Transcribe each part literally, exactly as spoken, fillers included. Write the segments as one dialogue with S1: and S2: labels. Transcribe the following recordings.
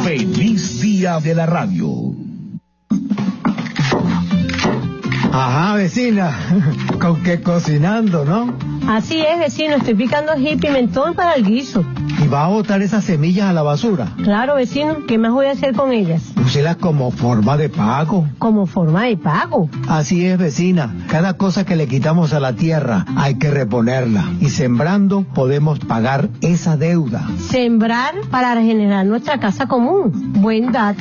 S1: Feliz Día de la Radio.
S2: Ajá, vecina, con qué cocinando, ¿no?
S3: Así es, vecino, estoy picando ají y pimentón para el guiso.
S2: ¿Y va a botar esas semillas a la basura?
S3: Claro, vecino, ¿qué más voy a hacer con ellas?
S2: Úselas como forma de pago.
S3: ¿Como forma de pago?
S2: Así es, vecina, cada cosa que le quitamos a la tierra hay que reponerla. Y sembrando podemos pagar esa deuda.
S3: Sembrar para regenerar nuestra casa común. Buen dato.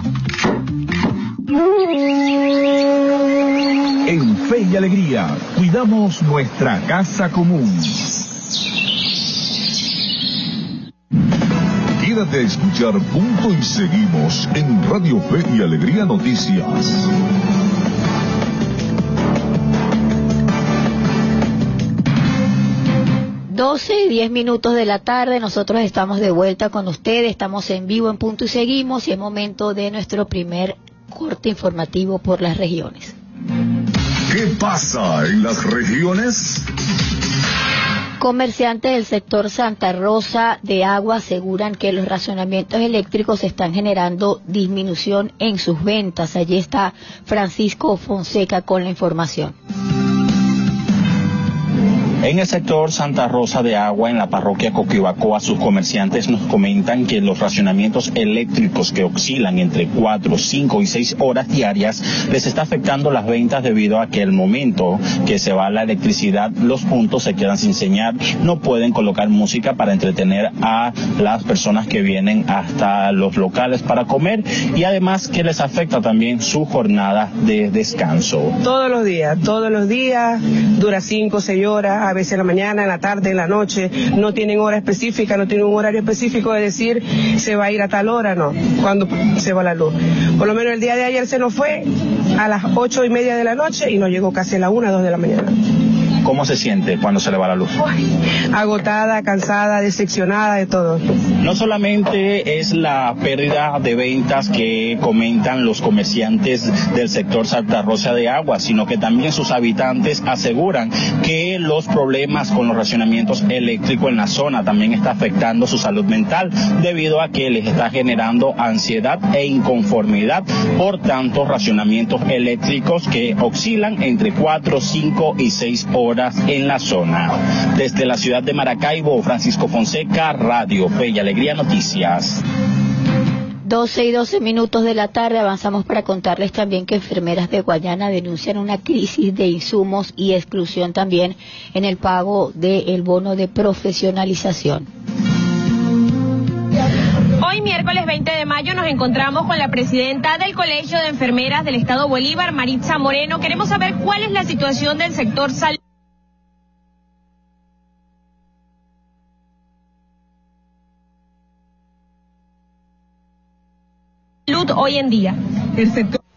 S1: En Fe y Alegría, cuidamos nuestra casa común. Quédate a escuchar Punto y Seguimos en Radio Fe y Alegría Noticias.
S4: doce y diez minutos de la tarde, nosotros estamos de vuelta con ustedes, estamos en vivo en Punto y Seguimos y es momento de nuestro primer corte informativo por las regiones.
S1: ¿Qué pasa en las regiones?
S4: Comerciantes del sector Santa Rosa de Agua aseguran que los racionamientos eléctricos están generando disminución en sus ventas. Allí está Francisco Fonseca con la información.
S5: En el sector Santa Rosa de Agua, en la parroquia Coquibacoa, sus comerciantes nos comentan que los racionamientos eléctricos que oscilan entre cuatro, cinco y seis horas diarias les está afectando las ventas debido a que el momento que se va la electricidad, los puntos se quedan sin señal, no pueden colocar música para entretener a las personas que vienen hasta los locales para comer y además que les afecta también su jornada de descanso.
S6: Todos los días, todos los días, dura cinco o seis horas, a veces en la mañana, en la tarde, en la noche, no tienen hora específica, no tienen un horario específico de decir se va a ir a tal hora, no, cuando se va la luz. Por lo menos el día de ayer se nos fue a las ocho y media de la noche y nos llegó casi a las una, dos de la mañana.
S5: ¿Cómo se siente cuando se le va la luz?
S6: Agotada, cansada, decepcionada de todo.
S5: No solamente es la pérdida de ventas que comentan los comerciantes del sector Santa Rosa de Agua, sino que también sus habitantes aseguran que los problemas con los racionamientos eléctricos en la zona también está afectando su salud mental, debido a que les está generando ansiedad e inconformidad por tantos racionamientos eléctricos que oscilan entre cuatro, cinco y seis horas en la zona. Desde la ciudad de Maracaibo, Francisco Fonseca, Radio Fe y Alegría Noticias.
S4: doce y doce minutos de la tarde, avanzamos para contarles también que enfermeras de Guayana denuncian una crisis de insumos y exclusión también en el pago del bono de profesionalización.
S7: Hoy, miércoles veinte de mayo, nos encontramos con la presidenta del Colegio de Enfermeras del Estado Bolívar, Maritza Moreno. Queremos saber cuál es la situación del sector salud hoy en día.
S8: El sector